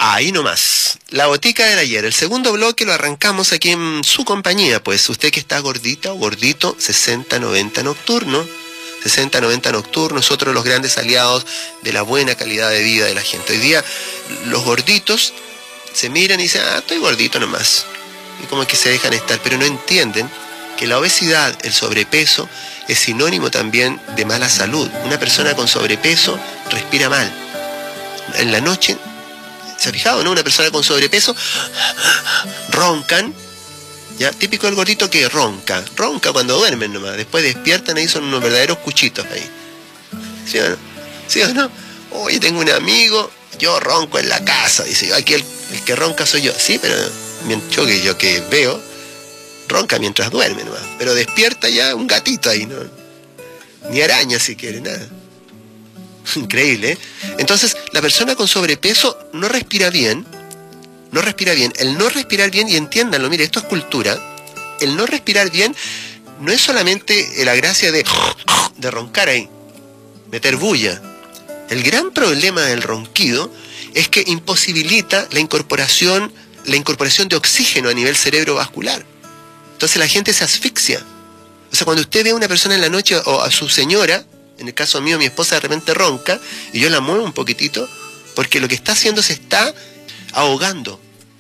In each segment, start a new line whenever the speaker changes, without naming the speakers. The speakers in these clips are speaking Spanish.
Ahí nomás, la botica del ayer. El segundo bloque lo arrancamos aquí en su compañía, pues usted que está gordita o gordito, 60-90 nocturno. 60-90 nocturno es otro de los grandes aliados de la buena calidad de vida de la gente. Hoy día los gorditos se miran y dicen, estoy gordito nomás. Y como que se dejan estar, pero no entienden que la obesidad, el sobrepeso, es sinónimo también de mala salud. Una persona con sobrepeso respira mal. En la noche, ¿se ha fijado, no? Una persona con sobrepeso roncan, ya, típico del gordito que ronca cuando duermen nomás, después despiertan y son unos verdaderos cuchitos ahí. ¿Sí o no? ¿Sí o no? Oye, tengo un amigo, yo ronco en la casa, dice, aquí el que ronca soy yo. Sí, pero yo que veo, ronca mientras duerme nomás, pero despierta ya un gatito ahí, ¿no? Ni araña si quiere, nada. Increíble, ¿eh? Entonces, la persona con sobrepeso no respira bien. El no respirar bien, y entiéndanlo, mire, esto es cultura. El no respirar bien no es solamente la gracia de roncar ahí, meter bulla. El gran problema del ronquido es que imposibilita la incorporación de oxígeno a nivel cerebrovascular. Entonces la gente se asfixia. O sea, cuando usted ve a una persona en la noche o a su señora, en el caso mío, mi esposa de repente ronca y yo la muevo un poquitito, porque lo que está haciendo se está ahogando,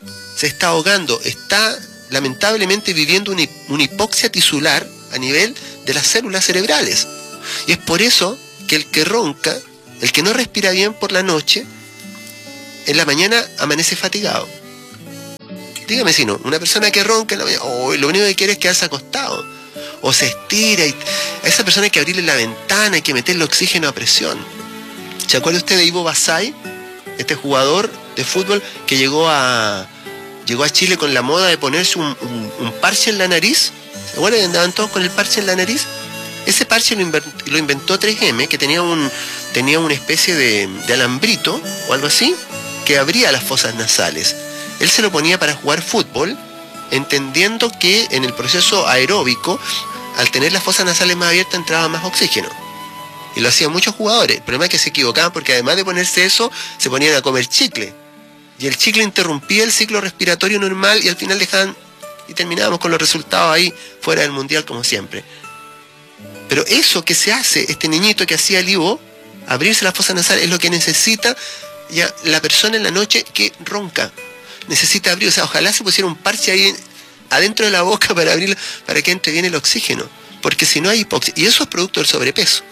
está lamentablemente viviendo una hipoxia tisular a nivel de las células cerebrales. Y es por eso que el que ronca, el que no respira bien por la noche, en la mañana amanece fatigado. Dígame si no, una persona que ronca en la mañana, lo único que quiere es quedarse acostado, o se estira, y a esa persona hay que abrirle la ventana, hay que meterle oxígeno a presión. ¿Se acuerda usted de Ivo Basay? Este jugador de fútbol que llegó a Chile con la moda de ponerse un parche en la nariz. ¿Se acuerdan que andaban todos con el parche en la nariz? Ese parche lo inventó 3M, que tenía una especie de alambrito o algo así, que abría las fosas nasales. Él se lo ponía para jugar fútbol, entendiendo que en el proceso aeróbico, al tener las fosas nasales más abiertas, entraba más oxígeno. Y lo hacían muchos jugadores. El problema es que se equivocaban porque además de ponerse eso, se ponían a comer chicle. Y el chicle interrumpía el ciclo respiratorio normal y al final terminábamos con los resultados ahí fuera del mundial como siempre. Pero eso que se hace, este niñito que hacía el Ivo, abrirse la fosa nasal, es lo que necesita ya la persona en la noche que ronca. Necesita abrir, o sea, ojalá se pusiera un parche ahí adentro de la boca para abrirla, para que entre bien el oxígeno. Porque si no hay hipoxia, y eso es producto del sobrepeso.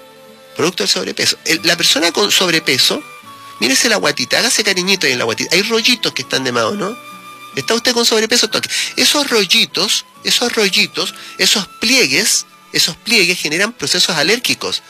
La persona con sobrepeso, mírese la guatita, hágase cariñito ahí en la guatita. Hay rollitos que están de más, ¿no? ¿Está usted con sobrepeso? Toque. Esos rollitos, esos pliegues generan procesos alérgicos,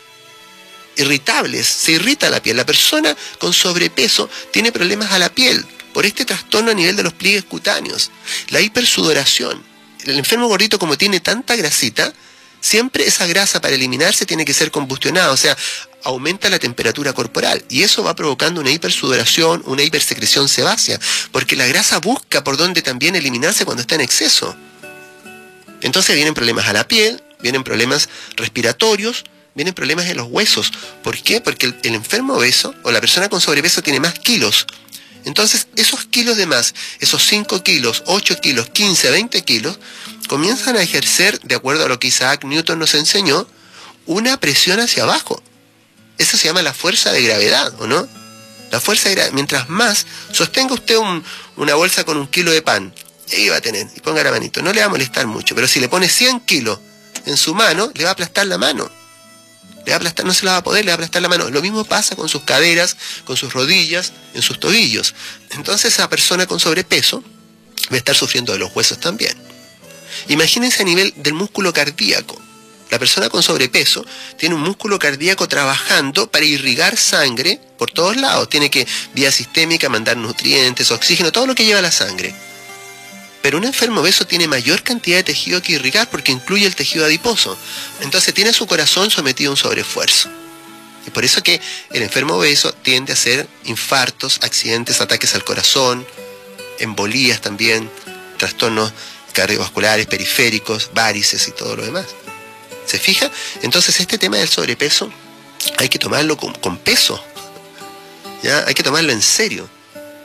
irritables, se irrita la piel. La persona con sobrepeso tiene problemas a la piel por este trastorno a nivel de los pliegues cutáneos. La hipersudoración. El enfermo gordito, como tiene tanta grasita, siempre esa grasa para eliminarse tiene que ser combustionada, o sea, aumenta la temperatura corporal y eso va provocando una hipersudoración, una hipersecreción sebácea, porque la grasa busca por donde también eliminarse cuando está en exceso. Entonces vienen problemas a la piel, vienen problemas respiratorios, vienen problemas en los huesos. ¿Por qué? Porque el enfermo obeso o la persona con sobrepeso tiene más kilos. Entonces esos kilos de más, esos 5 kilos, 8 kilos, 15, 20 kilos, comienzan a ejercer, de acuerdo a lo que Isaac Newton nos enseñó, una presión hacia abajo. Eso se llama la fuerza de gravedad, ¿o no? La fuerza de gravedad. Mientras más sostenga usted una bolsa con 1 kilo de pan, ahí va a tener, y ponga la manito, no le va a molestar mucho, pero si le pone 100 kilos en su mano, le va a aplastar la mano. Le va a aplastar, no se la va a poder, le va a aplastar la mano. Lo mismo pasa con sus caderas, con sus rodillas, en sus tobillos. Entonces esa persona con sobrepeso va a estar sufriendo de los huesos también. Imagínense a nivel del músculo cardíaco. La persona con sobrepeso tiene un músculo cardíaco trabajando para irrigar sangre por todos lados. Tiene que, vía sistémica, mandar nutrientes, oxígeno, todo lo que lleva la sangre. Pero un enfermo obeso tiene mayor cantidad de tejido que irrigar porque incluye el tejido adiposo. Entonces tiene su corazón sometido a un sobreesfuerzo. Y por eso que el enfermo obeso tiende a hacer infartos, accidentes, ataques al corazón, embolías también, trastornos cardiovasculares, periféricos, varices y todo lo demás. ¿Se fija? Entonces este tema del sobrepeso hay que tomarlo con peso. ¿Ya? Hay que tomarlo en serio.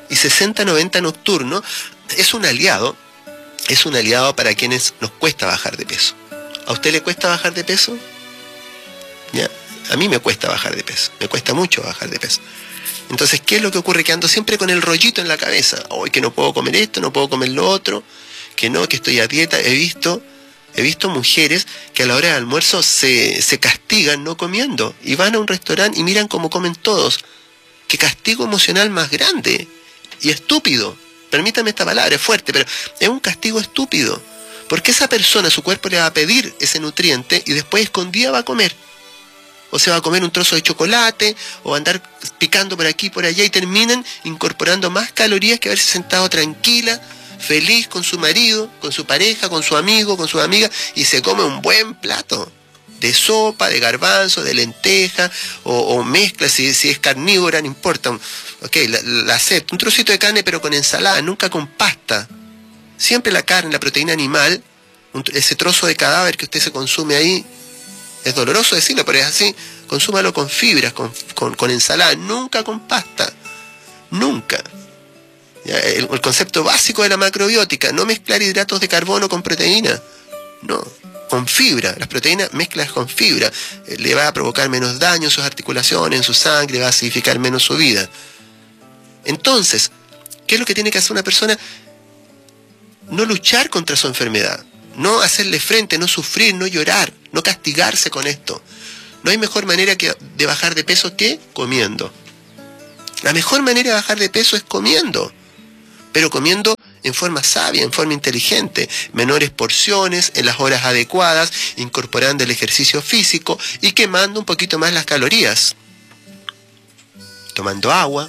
y 60-90 nocturno, es un aliado para quienes nos cuesta bajar de peso. ¿A usted le cuesta bajar de peso? ¿Ya? A mí me cuesta bajar de peso, me cuesta mucho bajar de peso. Entonces, ¿qué es lo que ocurre? Que ando siempre con el rollito en la cabeza. Hoy que no puedo comer esto, no puedo comer lo otro, que no, que estoy a dieta. He visto mujeres que a la hora del almuerzo se castigan no comiendo y van a un restaurante y miran cómo comen todos. Qué castigo emocional más grande y estúpido. Permítame esta palabra, es fuerte, pero es un castigo estúpido. Porque esa persona, su cuerpo le va a pedir ese nutriente y después escondida va a comer. O se va a comer un trozo de chocolate, o andar picando por aquí y por allá, y terminan incorporando más calorías que haberse sentado tranquila, feliz con su marido, con su pareja, con su amigo, con su amiga, y se come un buen plato de sopa, de garbanzo, de lenteja, o mezcla, si es carnívora, no importa. La sed, un trocito de carne pero con ensalada, nunca con pasta. Siempre la carne, la proteína animal, ese trozo de cadáver que usted se consume ahí, es doloroso decirlo, pero es así, consúmalo con fibras, con ensalada, nunca con pasta, nunca. El concepto básico de la macrobiótica, no mezclar hidratos de carbono con proteína, no, con fibra, las proteínas mezclas con fibra, le va a provocar menos daño en sus articulaciones, en su sangre, va a acidificar menos su vida. Entonces, ¿qué es lo que tiene que hacer una persona? No luchar contra su enfermedad, no hacerle frente, no sufrir, no llorar, no castigarse con esto. No hay mejor manera de bajar de peso que comiendo. La mejor manera de bajar de peso es comiendo, pero comiendo en forma sabia, en forma inteligente, menores porciones, en las horas adecuadas, incorporando el ejercicio físico y quemando un poquito más las calorías. Tomando agua,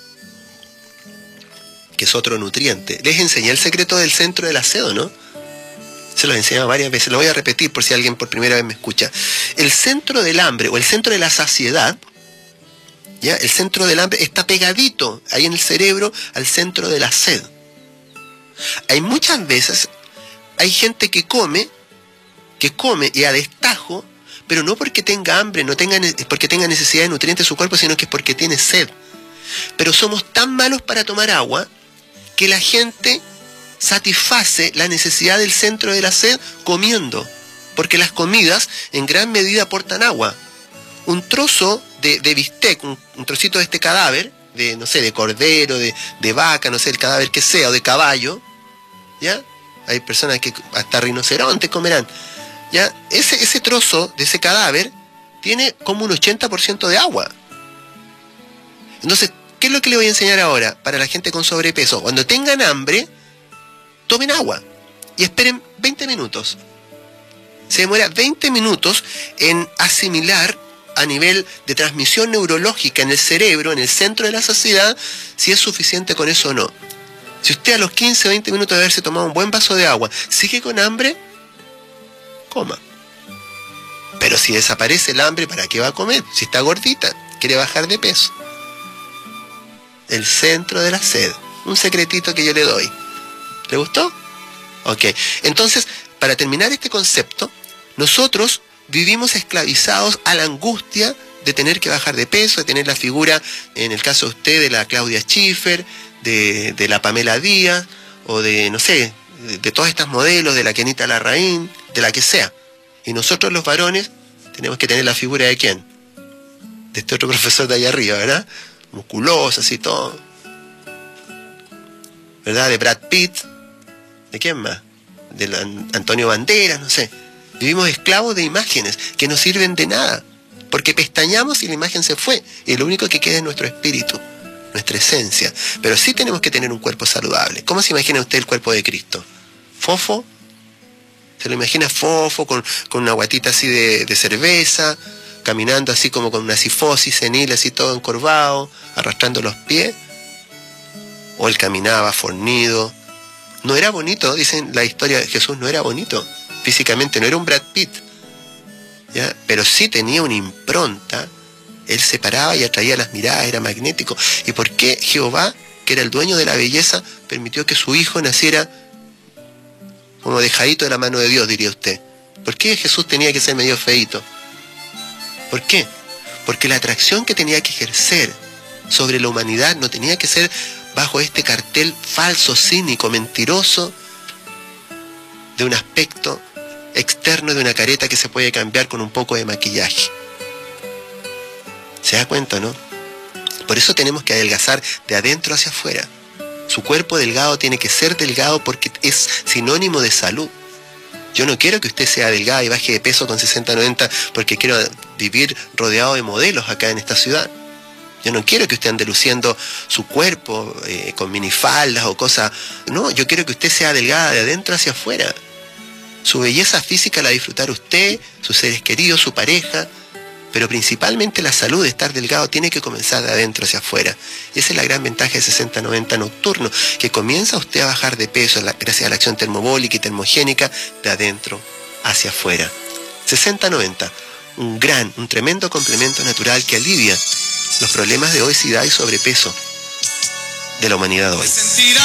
que es otro nutriente. Les enseñé el secreto del centro del aseo, ¿no? Se lo he enseñado varias veces, lo voy a repetir por si alguien por primera vez me escucha. El centro del hambre o el centro de la saciedad, ¿ya? El centro del hambre está pegadito ahí en el cerebro al centro de la sed. Hay muchas veces, hay gente que come y a destajo, pero no porque tenga hambre, porque tenga necesidad de nutrientes en su cuerpo, sino que es porque tiene sed. Pero somos tan malos para tomar agua que la gente satisface la necesidad del centro de la sed comiendo, porque las comidas en gran medida aportan agua. Un trozo de bistec, un trocito de este cadáver, no sé, de cordero, de vaca, no sé, el cadáver que sea, o de caballo, ¿ya? Hay personas que hasta rinocerontes comerán, ¿ya? Ese trozo de ese cadáver tiene como un 80% de agua. Entonces, ¿qué es lo que le voy a enseñar ahora para la gente con sobrepeso? Cuando tengan hambre, tomen agua y esperen 20 minutos. Se demora 20 minutos en asimilar a nivel de transmisión neurológica en el cerebro, en el centro de la saciedad, si es suficiente con eso o no. Si usted a los 15 o 20 minutos de haberse tomado un buen vaso de agua sigue con hambre, coma. Pero si desaparece el hambre, ¿para qué va a comer? Si está gordita, quiere bajar de peso. El centro de la sed. Un secretito que yo le doy. ¿Le gustó? Ok. Entonces, para terminar este concepto, nosotros vivimos esclavizados a la angustia de tener que bajar de peso, de tener la figura, en el caso de usted, de la Claudia Schiffer, de la Pamela Díaz, o de, no sé, de todas estas modelos, de la Kenita Larraín, de la que sea. Y nosotros los varones tenemos que tener la figura de ¿quién? De este otro profesor de allá arriba, ¿verdad? Musculoso, así todo. ¿Verdad? De Brad Pitt. ¿De quién más? De Antonio Banderas, no sé. Vivimos esclavos de imágenes que no sirven de nada. Porque pestañamos y la imagen se fue. Y lo único que queda es nuestro espíritu, nuestra esencia. Pero sí tenemos que tener un cuerpo saludable. ¿Cómo se imagina usted el cuerpo de Cristo? ¿Fofo? ¿Se lo imagina fofo, con una guatita así de cerveza, caminando así como con una sifosis senil, así todo encorvado, arrastrando los pies? ¿O él caminaba fornido? No era bonito, dicen la historia de Jesús, no era bonito. Físicamente no era un Brad Pitt, ¿ya? Pero sí tenía una impronta. Él se paraba y atraía las miradas, era magnético. ¿Y por qué Jehová, que era el dueño de la belleza, permitió que su hijo naciera como dejadito de la mano de Dios, diría usted? ¿Por qué Jesús tenía que ser medio feíto? ¿Por qué? Porque la atracción que tenía que ejercer sobre la humanidad no tenía que ser bajo este cartel falso, cínico, mentiroso, de un aspecto externo, de una careta que se puede cambiar con un poco de maquillaje. ¿Se da cuenta, no? Por eso tenemos que adelgazar de adentro hacia afuera. Su cuerpo delgado tiene que ser delgado porque es sinónimo de salud. Yo no quiero que usted sea delgada y baje de peso con 60, 90 porque quiero vivir rodeado de modelos acá en esta ciudad. Yo no quiero que usted ande luciendo su cuerpo con minifaldas o cosas. No, yo quiero que usted sea delgada de adentro hacia afuera. Su belleza física la disfrutar usted, sus seres queridos, su pareja, pero principalmente la salud de estar delgado tiene que comenzar de adentro hacia afuera. Y esa es la gran ventaja de 60-90 nocturno, que comienza usted a bajar de peso gracias a la acción termobólica y termogénica de adentro hacia afuera. 60-90, un tremendo complemento natural que alivia los problemas de obesidad y sobrepeso de la humanidad hoy.